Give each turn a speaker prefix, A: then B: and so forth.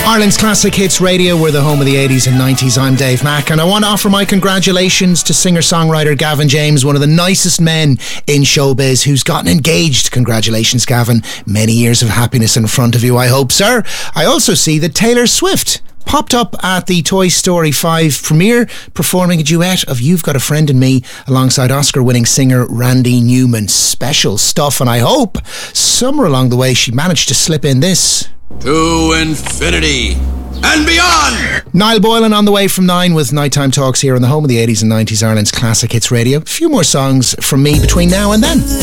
A: Ireland's Classic Hits Radio, we're the home of the 80s and 90s. I'm Dave Mack, and I want to offer my congratulations to singer-songwriter Gavin James, one of the nicest men in showbiz, who's gotten engaged. Congratulations, Gavin. Many years of happiness in front of you, I hope, sir. I also see that Taylor Swift popped up at the Toy Story 5 premiere, performing a duet of You've Got a Friend in Me alongside Oscar-winning singer Randy Newman. Special stuff, and I hope somewhere along the way she managed to slip in this.
B: To infinity and beyond!
A: Niall Boylan on the way from 9 with Nighttime Talks here on the home of the 80s and 90s, Ireland's Classic Hits Radio. A few more songs from me between now and then.